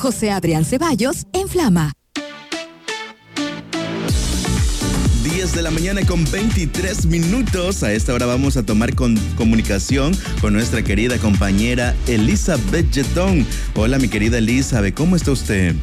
José Adrián Ceballos en Flama. 10 de la mañana con 23 minutos. A esta hora vamos a tomar comunicación con nuestra querida compañera Elizabeth Yetón. Hola, mi querida Elizabeth, ¿cómo está usted?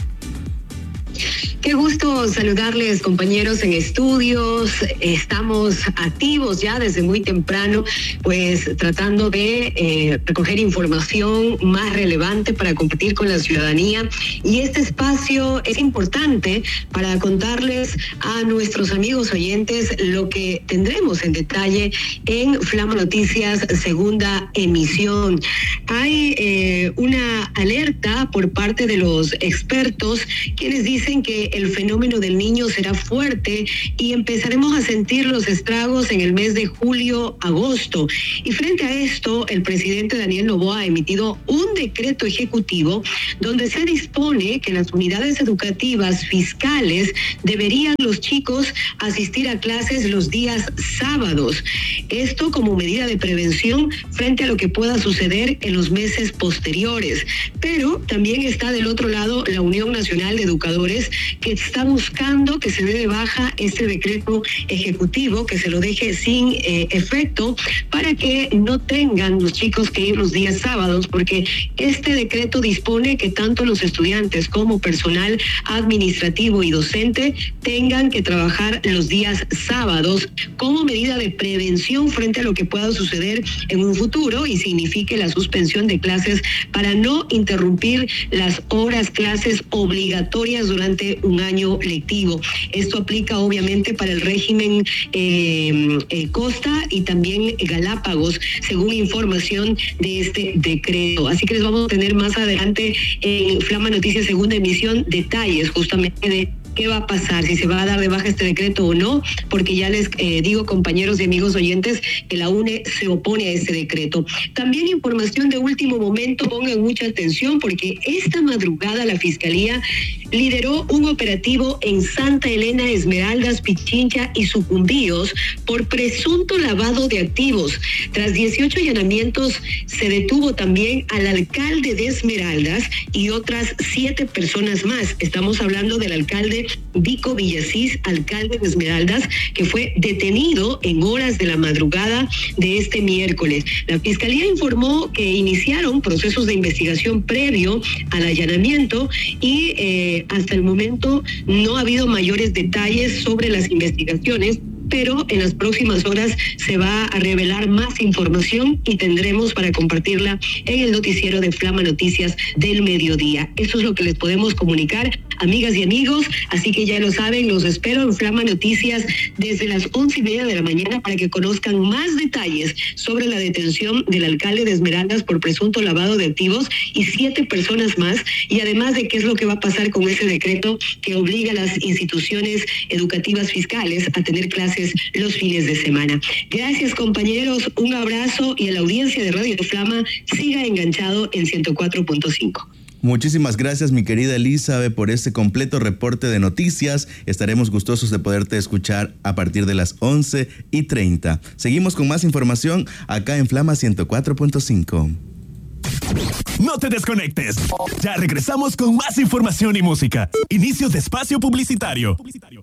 Qué gusto saludarles, compañeros en estudios. Estamos activos ya desde muy temprano, pues tratando de recoger información más relevante para compartir con la ciudadanía. Y este espacio es importante para contarles a nuestros amigos oyentes lo que tendremos en detalle en Flama Noticias, segunda emisión. Hay una alerta por parte de los expertos, quienes dicen que el fenómeno del Niño será fuerte y empezaremos a sentir los estragos en el mes de julio-agosto. Y frente a esto, el presidente Daniel Noboa ha emitido un decreto ejecutivo donde se dispone que las unidades educativas fiscales deberían los chicos asistir a clases los días sábados. Esto como medida de prevención frente a lo que pueda suceder en los meses posteriores. Pero también está del otro lado la Unión Nacional de Educadores, que está buscando que se dé de baja este decreto ejecutivo, que se lo deje sin efecto para que no tengan los chicos que ir los días sábados, porque este decreto dispone que tanto los estudiantes como personal administrativo y docente tengan que trabajar los días sábados como medida de prevención frente a lo que pueda suceder en un futuro y signifique la suspensión de clases para no interrumpir las clases obligatorias durante un año lectivo. Esto aplica obviamente para el régimen Costa y también Galápagos, según información de este decreto. Así que les vamos a tener más adelante en Flama Noticias segunda emisión detalles justamente de qué va a pasar, si se va a dar de baja este decreto o no, porque ya les digo, compañeros y amigos oyentes, que la UNE se opone a este decreto. También información de último momento, pongan mucha atención, porque esta madrugada la Fiscalía lideró un operativo en Santa Elena, Esmeraldas, Pichincha y Sucumbíos por presunto lavado de activos. Tras 18 allanamientos, se detuvo también al alcalde de Esmeraldas y otras 7 personas más. Estamos hablando del alcalde Vico Villasís, alcalde de Esmeraldas, que fue detenido en horas de la madrugada de este miércoles. La Fiscalía informó que iniciaron procesos de investigación previo al allanamiento y hasta el momento no ha habido mayores detalles sobre las investigaciones, pero en las próximas horas se va a revelar más información y tendremos para compartirla en el noticiero de Flama Noticias del mediodía. Eso es lo que les podemos comunicar, amigas y amigos, así que ya lo saben, los espero en Flama Noticias desde las 11:30 de la mañana para que conozcan más detalles sobre la detención del alcalde de Esmeraldas por presunto lavado de activos y 7 personas más, y además de qué es lo que va a pasar con ese decreto que obliga a las instituciones educativas fiscales a tener clases los fines de semana. Gracias, compañeros, un abrazo, y a la audiencia de Radio Flama, siga enganchado en 104.5. Muchísimas gracias, mi querida Elizabeth, por este completo reporte de noticias. Estaremos gustosos de poderte escuchar a partir de las 11:30. Seguimos con más información acá en Flama 104.5. No te desconectes. Ya regresamos con más información y música. Inicio de espacio publicitario.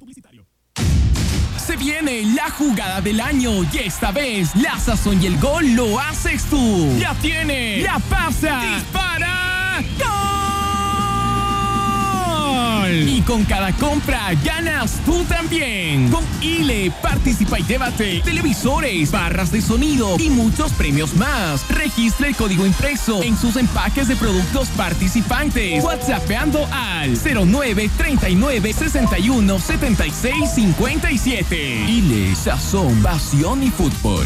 Se viene la jugada del año y esta vez la sazón y el gol lo haces tú. La tiene, la pasa, dispara, ¡gol! Y con cada compra ganas tú también. Con ILE participa y llévate televisores, barras de sonido y muchos premios más. Registra el código impreso en sus empaques de productos participantes. WhatsAppeando al 09 39 61 76 57. ILE, sazón, pasión y fútbol.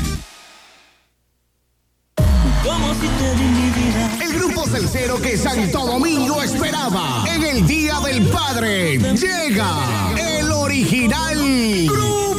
El grupo salsero que Santo Domingo esperaba en el Día del Padre llega el original Cruz.